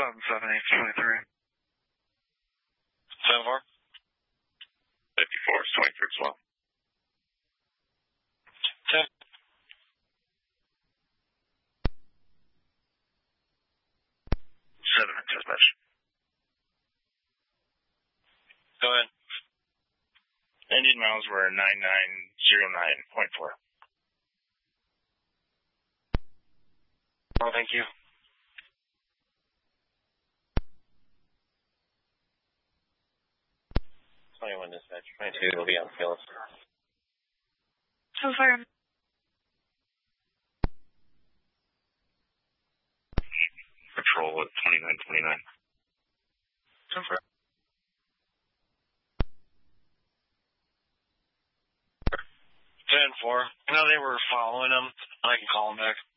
7-7-8-23. 7-4? 54 is 23 as well. 10. 7 dispatch. Go ahead. Indian miles were 9909.4. Oh, thank you. 21 dispatch. 22 will be on field. So far. Patrol at 2929. So far. 10-4. I know they were following them. I can call them back.